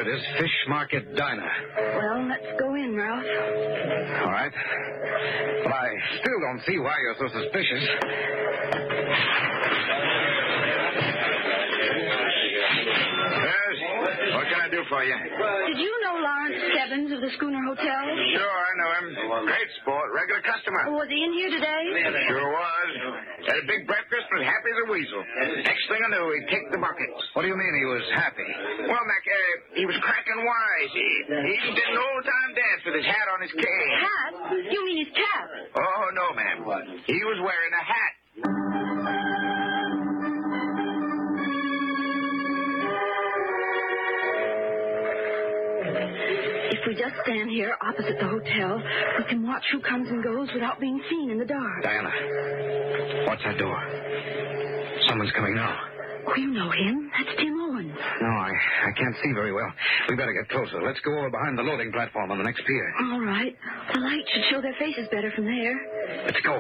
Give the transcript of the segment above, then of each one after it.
it is. Fish Market Diner. Well, let's go in, Ralph. All right. But I still don't see why you're so suspicious. Yes? What can I do for you? Did you know Lawrence Stebbins of the Schooner Hotel? Sure, I know him. Great sport, regular customer. Was he in here today? Sure was. Had a big breakfast, was happy as a weasel. Next thing I knew, he kicked the bucket. What do you mean he was happy? Well, Mac, he was cracking wise. He did an old-time dance with his hat on his cane. Hat? You mean his cap? Oh, no, ma'am. He was wearing a hat. If we just stand here opposite the hotel, we can watch who comes and goes without being seen in the dark. Diana, watch that door. Someone's coming now. Oh, you know him. That's Tim Owens. No, I can't see very well. We better get closer. Let's go over behind the loading platform on the next pier. All right. The light should show their faces better from there. Let's go.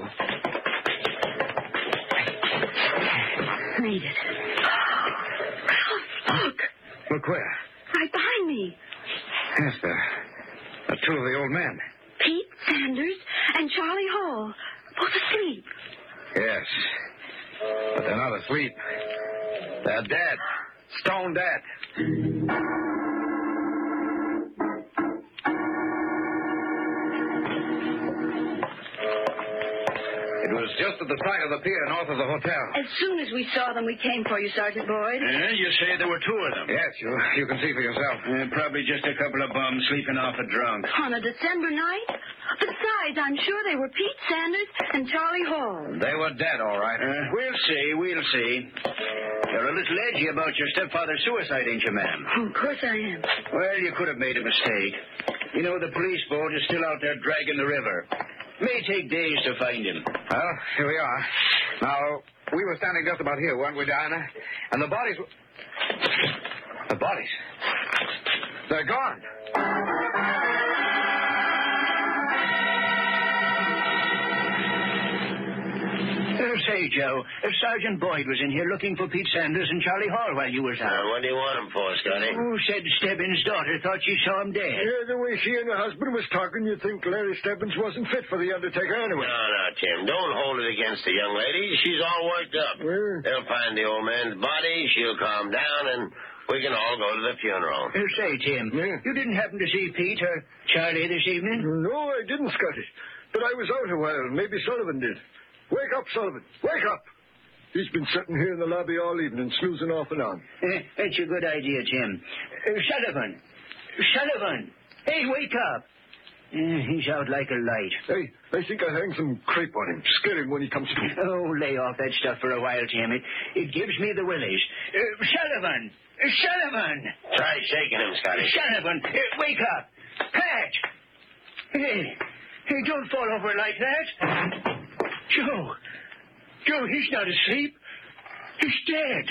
Made it. Ralph, look. Look where? Right behind me. Yes, the two of the old men. Pete Sanders and Charlie Hall. Both asleep. Yes. But they're not asleep. They're dead. Stone dead. It was just at the side of the pier north of the hotel. As soon as we saw them, we came for you, Sergeant Boyd. You say there were two of them? Yes, you can see for yourself. Probably just a couple of bums sleeping off a drunk. On a December night? Besides, I'm sure they were Pete Sanders and Charlie Hall. They were dead, all right. We'll see. You're a little edgy about your stepfather's suicide, ain't you, ma'am? Oh, of course I am. Well, you could have made a mistake. You know, the police boat is still out there dragging the river. May take days to find him. Well, here we are. Now, we were standing just about here, weren't we, Diana? And the bodies were... The bodies? They're gone. Say, Joe, if Sergeant Boyd was in here looking for Pete Sanders and Charlie Hall while you was out. What do you want him for, Scotty? Who said Stebbins' daughter thought she saw him dead? Yeah, the way she and her husband was talking, you'd think Larry Stebbins wasn't fit for the undertaker anyway. No, Tim. Don't hold it against the young lady. She's all worked up. Well, They'll find the old man's body. She'll calm down, and we can all go to the funeral. Say, Tim, you didn't happen to see Pete or Charlie this evening? no, I didn't, Scotty. But I was out a while. Maybe Sullivan did. Wake up, Sullivan. Wake up. He's been sitting here in the lobby all evening, snoozing off and on. That's a good idea, Tim. Sullivan. Hey, wake up. He's out like a light. Hey, I think I'll hang some crepe on him. Scare him when he comes to. Oh, lay off that stuff for a while, Tim. It gives me the willies. Sullivan! Try shaking him, Scotty. Sullivan, wake up! Pat! Hey, don't fall over like that. Joe, he's not asleep. He's dead.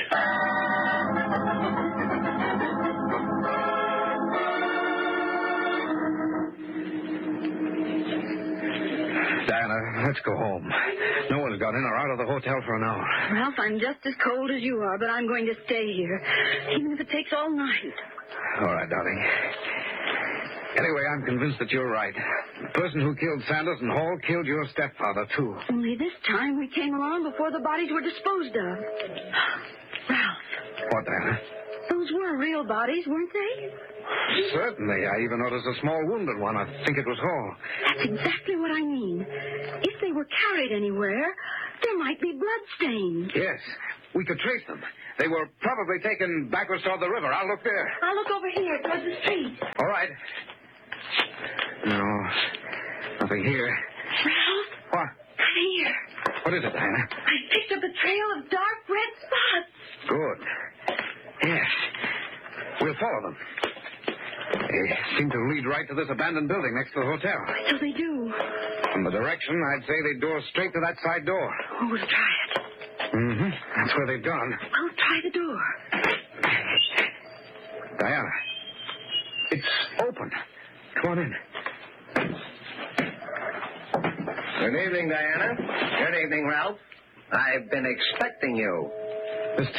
Diana, let's go home. No one's got in or out of the hotel for an hour. Ralph, I'm just as cold as you are, but I'm going to stay here, even if it takes all night. All right, darling. Anyway, I'm convinced that you're right. The person who killed Sanders and Hall killed your stepfather, too. Only this time we came along before the bodies were disposed of. Ralph. What, Diana? Those were real bodies, weren't they? Certainly. I even noticed a small wounded one. I think it was Hall. That's exactly what I mean. If they were carried anywhere, there might be bloodstains. Yes. We could trace them. They were probably taken backwards toward the river. I'll look there. I'll look over here towards the street. All right. No, nothing here. Ralph? What? Come here. What is it, Diana? I picked up a trail of dark red spots. Good. Yes. We'll follow them. They seem to lead right to this abandoned building next to the hotel. So they do. From the direction, I'd say they door straight to that side door. Oh, we'll try it. Mm-hmm. That's where they've gone. We'll try the door. Diana, it's open. Come on in. Good evening, Diana. Good evening, Ralph. I've been expecting you.